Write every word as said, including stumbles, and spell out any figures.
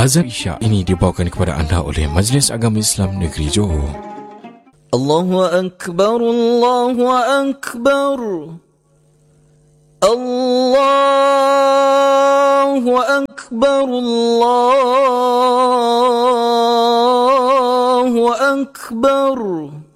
Azan Isyak ini dibawakan kepada anda oleh Majlis Agama Islam Negeri Johor. Allahu Akbar, Allahu Akbar, Allahu Akbar, Allahu Akbar.